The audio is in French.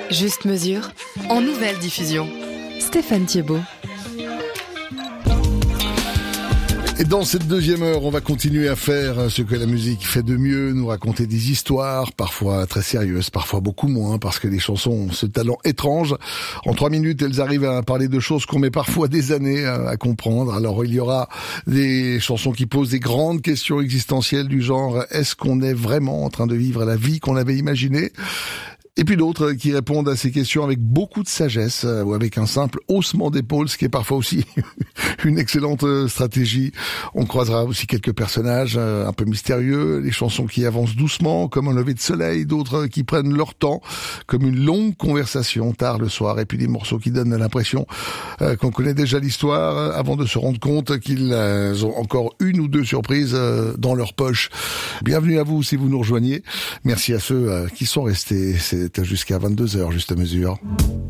Juste mesure, en nouvelle diffusion. Stéphane Thiebaud. Et dans cette deuxième heure, on va continuer à faire ce que la musique fait de mieux, nous raconter des histoires, parfois très sérieuses, parfois beaucoup moins, parce que les chansons ont ce talent étrange. En 3 minutes, elles arrivent à parler de choses qu'on met parfois des années à comprendre. Alors il y aura des chansons qui posent des grandes questions existentielles du genre « Est-ce qu'on est vraiment en train de vivre la vie qu'on avait imaginée ?» Et puis d'autres qui répondent à ces questions avec beaucoup de sagesse ou avec un simple haussement d'épaule, ce qui est parfois aussi une excellente stratégie. On croisera aussi quelques personnages un peu mystérieux, les chansons qui avancent doucement comme un lever de soleil, d'autres qui prennent leur temps comme une longue conversation tard le soir, et puis des morceaux qui donnent l'impression qu'on connaît déjà l'histoire avant de se rendre compte qu'ils ont encore une ou deux surprises dans leur poche. Bienvenue à vous si vous nous rejoignez. Merci à ceux qui sont restés. C'est jusqu'à 22h, juste mesure.